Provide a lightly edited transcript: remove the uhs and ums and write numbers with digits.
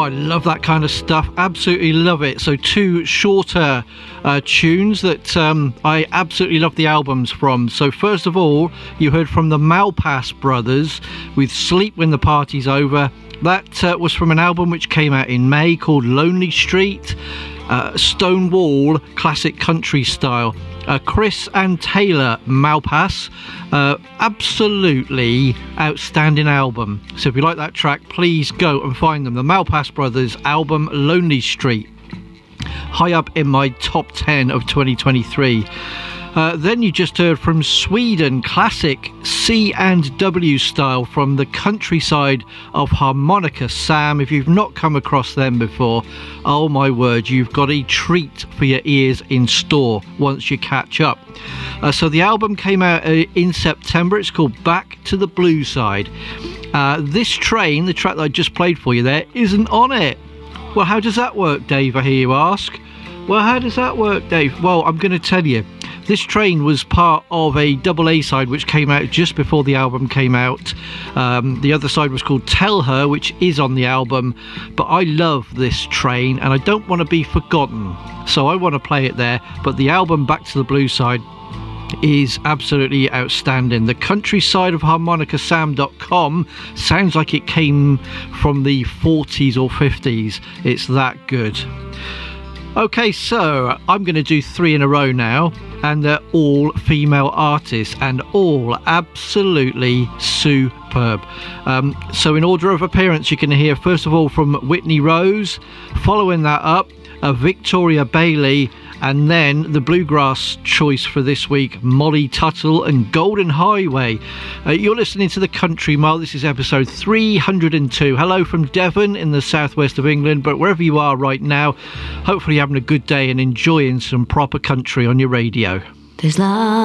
I love that kind of stuff. Absolutely love it. So 2 shorter tunes that I absolutely love the albums from. So first of all, you heard from the Malpass Brothers with Sleep When the Party's Over. That was from an album which came out in May called Lonely Street. Stonewall classic country style. Chris and Taylor Malpass, absolutely outstanding album. So if you like that track, please go and find them. The Malpass Brothers album Lonely Street, high up in my top 10 of 2023. Then you just heard from Sweden, classic C&W style from the countryside of Harmonica Sam. If you've not come across them before, oh my word, you've got a treat for your ears in store once you catch up. So the album came out in September. It's called Back to the Blue Side. This Train, the track that I just played for you there, isn't on it. Well, how does that work, Dave, I hear you ask? Well, how does that work, Dave? Well, I'm going to tell you. This Train was part of a double A side which came out just before the album came out. The other side was called Tell Her, which is on the album. But I love This Train and I don't want to be forgotten, so I want to play it there. But the album Back to the Blue Side is absolutely outstanding. The countryside of harmonicasam.com sounds like it came from the 40s or 50s. It's that good. Okay, so I'm going to do 3 in a row now, and they're all female artists and all absolutely superb. So in order of appearance, you can hear first of all from Whitney Rose, following that up Victoria Bailey, and then the bluegrass choice for this week, Molly Tuttle and Golden Highway. You're listening to The Country Mile. This is episode 302. Hello from Devon in the southwest of England, but wherever you are right now, hopefully you're having a good day and enjoying some proper country on your radio. There's love